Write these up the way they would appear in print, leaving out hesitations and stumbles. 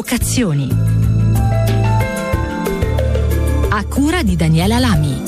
Vocazioni. A cura di Daniela Lami.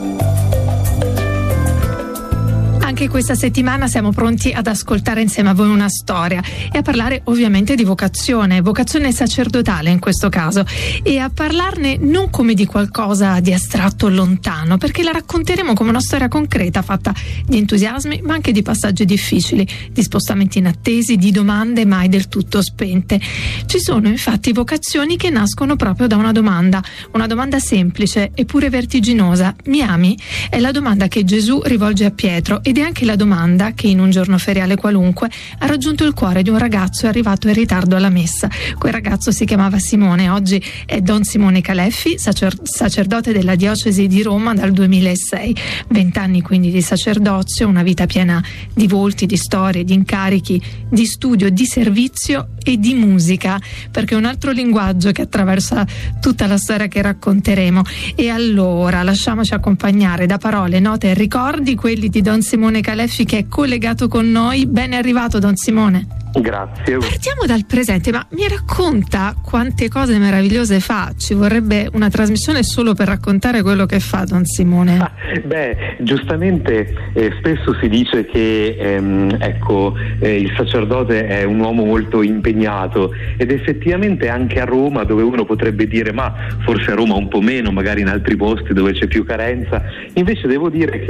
Anche questa settimana siamo pronti ad ascoltare insieme a voi una storia e a parlare ovviamente di vocazione sacerdotale in questo caso, e a parlarne non come di qualcosa di astratto o lontano, perché la racconteremo come una storia concreta fatta di entusiasmi ma anche di passaggi difficili, di spostamenti inattesi, di domande mai del tutto spente. Ci sono infatti vocazioni che nascono proprio da una domanda semplice eppure vertiginosa. Mi ami? È la domanda che Gesù rivolge a Pietro ed è anche la domanda che in un giorno feriale qualunque ha raggiunto il cuore di un ragazzo arrivato in ritardo alla messa. Quel ragazzo si chiamava Simone, oggi è Don Simone Caleffi, sacerdote della diocesi di Roma dal 2006. 20 anni quindi di sacerdozio, una vita piena di volti, di storie, di incarichi, di studio, di servizio e di musica, perché è un altro linguaggio che attraversa tutta la storia che racconteremo. E allora lasciamoci accompagnare da parole, note e ricordi, quelli di Don Simone Caleffi, che è collegato con noi. Ben arrivato, Don Simone. Grazie. Partiamo dal presente, ma mi racconta quante cose meravigliose fa? Ci vorrebbe una trasmissione solo per raccontare quello che fa Don Simone. Giustamente spesso si dice che il sacerdote è un uomo molto impegnato, ed effettivamente anche a Roma, dove uno potrebbe dire ma forse a Roma un po' meno, magari in altri posti dove c'è più carenza, invece devo dire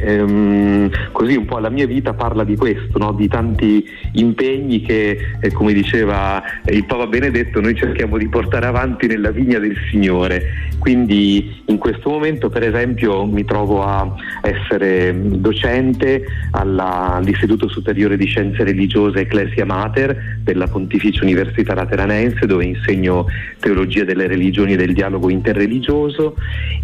che così un po' la mia vita parla di questo, no? Di tanti impegni che, come diceva il Papa Benedetto, noi cerchiamo di portare avanti nella vigna del Signore. Quindi in questo momento, per esempio, mi trovo a essere docente all'Istituto Superiore di Scienze Religiose Ecclesia Mater della Pontificia Università Lateranense, dove insegno teologia delle religioni e del dialogo interreligioso,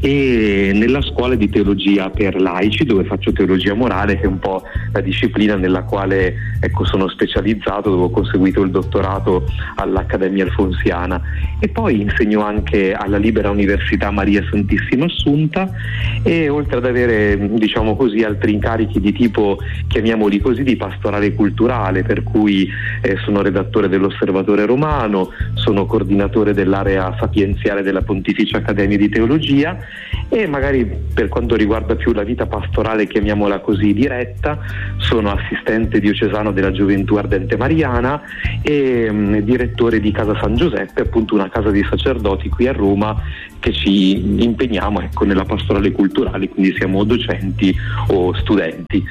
e nella scuola di teologia per laici, dove faccio teologia morale, che è un po' la disciplina nella quale sono specializzato, dove ho conseguito il dottorato all'Accademia Alfonsiana. E poi insegno anche alla Libera Università Maria Santissima Assunta, e oltre ad avere, diciamo così, altri incarichi di tipo, chiamiamoli così, di pastorale culturale, per cui sono redattore dell'Osservatore Romano, sono coordinatore dell'area sapienziale della Pontificia Accademia di Teologia, e magari per quanto riguarda più la vita pastorale, chiamiamola così, diretta, sono assistente diocesano della Gioventù Ardente Mariana e direttore di Casa San Giuseppe, appunto una casa di sacerdoti qui a Roma, che ci impegniamo nella pastorale culturale, quindi siamo docenti o studenti.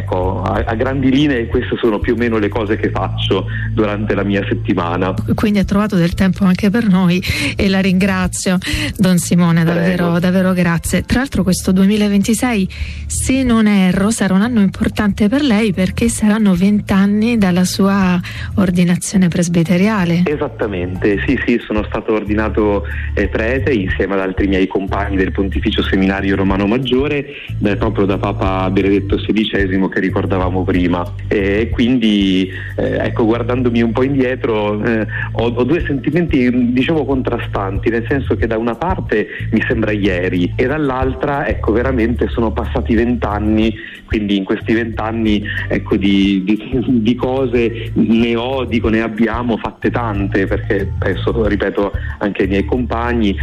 A grandi linee queste sono più o meno le cose che faccio durante la mia settimana. Quindi ha trovato del tempo anche per noi, e la ringrazio, Don Simone, davvero grazie. Tra l'altro questo 2026, se non erro, sarà un anno importante per lei, perché saranno 20 anni dalla sua ordinazione presbiteriale. Esattamente, sì, sono stato ordinato prete insieme ad altri miei compagni del Pontificio Seminario Romano Maggiore, proprio da Papa Benedetto XVI, che ricordavamo prima. E quindi guardandomi un po' indietro, ho due sentimenti, diciamo, contrastanti, nel senso che da una parte mi sembra ieri, e dall'altra veramente sono passati 20 anni, quindi in questi 20 anni di cose ne abbiamo fatte tante, perché adesso ripeto anche ai miei compagni,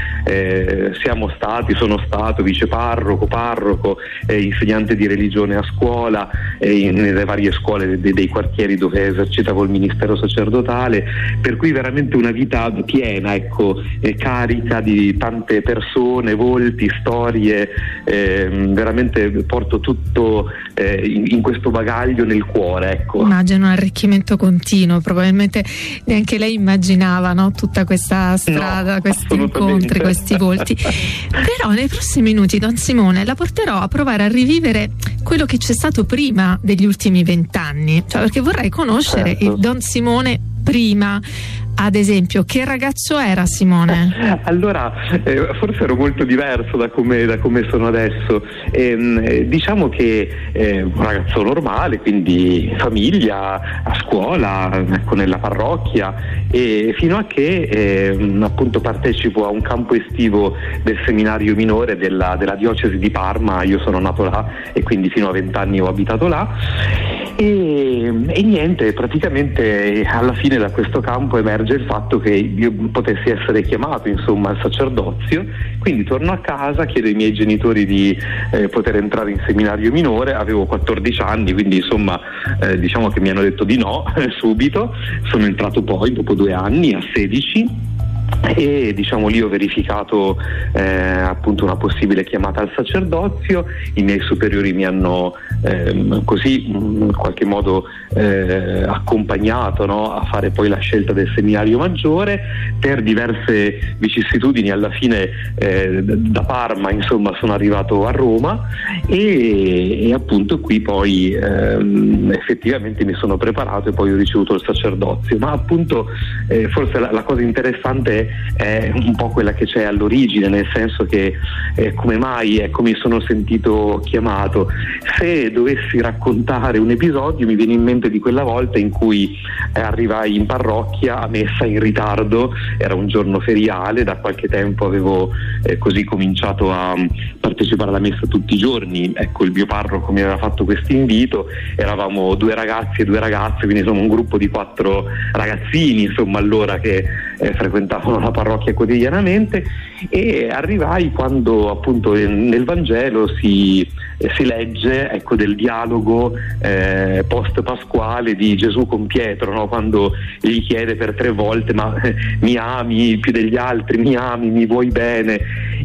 sono stato viceparroco, parroco, insegnante di religione a scuola, nelle varie scuole dei quartieri dove esercitavo il ministero sacerdotale, per cui veramente una vita piena, carica di tante persone, volti, storie, veramente porto tutto in questo bagaglio nel cuore. Immagino un arricchimento continuo, probabilmente neanche lei immaginava, no? Tutta questa strada, questi incontri, questi volti. Però nei prossimi minuti, Don Simone, la porterò a provare a rivivere quello che c'è stato prima degli ultimi 20 anni, perché vorrei conoscere il Don Simone prima. Ad esempio, che ragazzo era Simone? Allora, forse ero molto diverso da come sono adesso. Diciamo che un ragazzo normale, quindi famiglia, a scuola, nella parrocchia, e fino a che appunto partecipo a un campo estivo del seminario minore della diocesi di Parma. Io sono nato là e quindi fino a 20 anni ho abitato là. E niente, praticamente alla fine da questo campo emerge sfugge il fatto che io potessi essere chiamato insomma al sacerdozio, quindi torno a casa, chiedo ai miei genitori di poter entrare in seminario minore, avevo 14 anni, quindi insomma diciamo che mi hanno detto di no subito. Sono entrato poi dopo 2 anni a 16 e diciamo lì ho verificato appunto una possibile chiamata al sacerdozio. I miei superiori mi hanno così in qualche modo accompagnato, no, a fare poi la scelta del seminario maggiore. Per diverse vicissitudini alla fine da Parma insomma sono arrivato a Roma e appunto qui poi effettivamente mi sono preparato e poi ho ricevuto il sacerdozio. Ma appunto forse la cosa interessante è un po' quella che c'è all'origine, nel senso che come mai mi sono sentito chiamato. Se dovessi raccontare un episodio mi viene in mente di quella volta in cui arrivai in parrocchia a messa in ritardo, era un giorno feriale, da qualche tempo avevo così cominciato a partecipare alla messa tutti i giorni. Ecco, il mio parroco mi aveva fatto questo invito, eravamo 2 ragazzi e 2 ragazze, quindi insomma un gruppo di 4 ragazzini insomma allora che frequentavano la parrocchia quotidianamente, e arrivai quando appunto nel Vangelo si legge del dialogo post pasquale di Gesù con Pietro, no? Quando gli chiede per 3 volte ma mi ami più degli altri, mi ami, mi vuoi bene,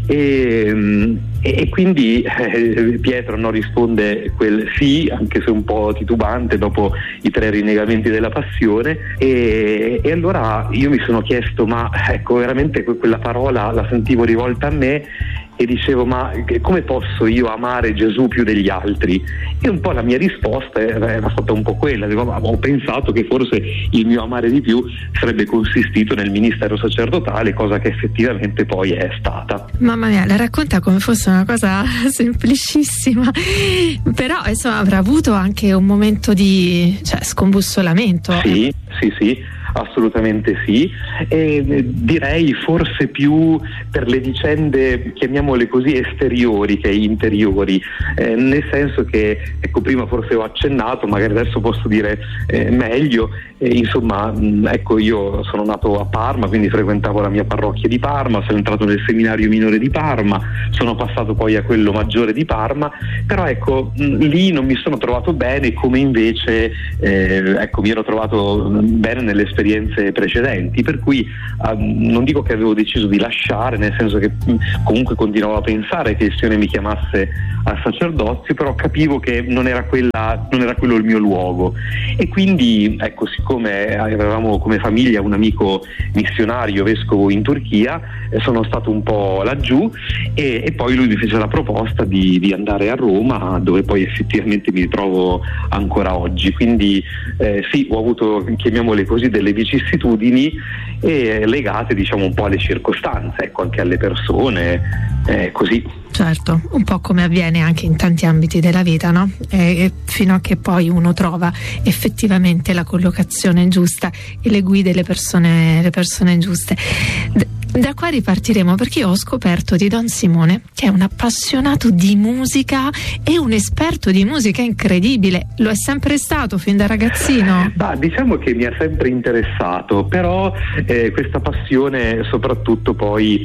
e quindi Pietro non risponde quel sì, anche se un po' titubante dopo i 3 rinnegamenti della passione, e allora io mi sono chiesto ma veramente quella parola la sentivo rivolta a me e dicevo ma come posso io amare Gesù più degli altri? E un po' la mia risposta era stata un po' quella, ho pensato che forse il mio amare di più sarebbe consistito nel ministero sacerdotale, cosa che effettivamente poi è stata. Mamma mia, la racconta come fosse una cosa semplicissima, però insomma avrà avuto anche un momento di scombussolamento. Sì, assolutamente sì, e direi forse più per le vicende, chiamiamole così, esteriori che interiori, nel senso che prima forse ho accennato, magari adesso posso dire meglio, insomma io sono nato a Parma, quindi frequentavo la mia parrocchia di Parma, sono entrato nel seminario minore di Parma, sono passato poi a quello maggiore di Parma, però lì non mi sono trovato bene come invece mi ero trovato bene nelle esperienze precedenti, per cui non dico che avevo deciso di lasciare, nel senso che comunque continuavo a pensare che il Signore mi chiamasse al sacerdozio, però capivo che non era quello il mio luogo, e quindi siccome avevamo come famiglia un amico missionario vescovo in Turchia, sono stato un po' laggiù e poi lui mi fece la proposta di andare a Roma, dove poi effettivamente mi ritrovo ancora oggi. Quindi sì, ho avuto, chiamiamole così, delle vicissitudini legate diciamo un po' alle circostanze, anche alle persone, così. Certo, un po' come avviene anche in tanti ambiti della vita, no? Fino a che poi uno trova effettivamente la collocazione giusta e le guide, le persone giuste. Da qua ripartiremo, perché io ho scoperto di Don Simone che è un appassionato di musica e un esperto di musica incredibile. Lo è sempre stato fin da ragazzino? Diciamo che mi ha sempre interessato, però questa passione soprattutto poi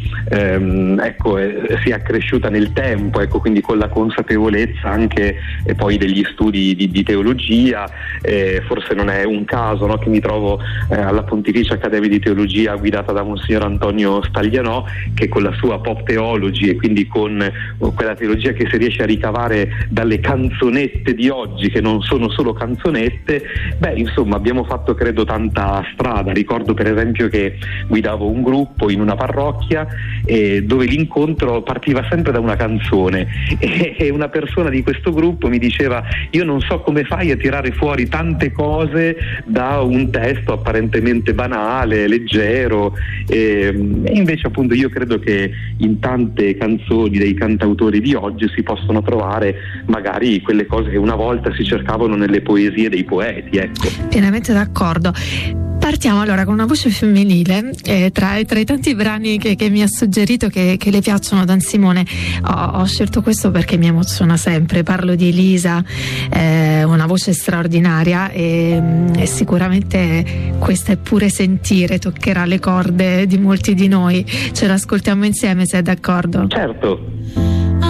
si è accresciuta nel tempo, quindi con la consapevolezza anche poi degli studi di teologia. Forse non è un caso, no, che mi trovo alla Pontificia Accademia di Teologia guidata da Monsignor Antonio Staglianò, che con la sua pop theology e quindi con quella teologia che si riesce a ricavare dalle canzonette di oggi, che non sono solo canzonette, insomma abbiamo fatto credo tanta strada. Ricordo per esempio che guidavo un gruppo in una parrocchia dove l'incontro partiva sempre da una canzone, e una persona di questo gruppo mi diceva: io non so come fai a tirare fuori tante cose da un testo apparentemente banale, leggero, e invece appunto io credo che in tante canzoni dei cantautori di oggi si possono trovare magari quelle cose che una volta si cercavano nelle poesie dei poeti, Pienamente d'accordo. Partiamo allora con una voce femminile, tra i tanti brani che mi ha suggerito che le piacciono Dan Simone. Ho scelto questo perché mi emoziona sempre. Parlo di Elisa, una voce straordinaria, e sicuramente questa è Pure sentire, toccherà le corde di molti di noi. Ce l'ascoltiamo insieme, se è d'accordo? Certo.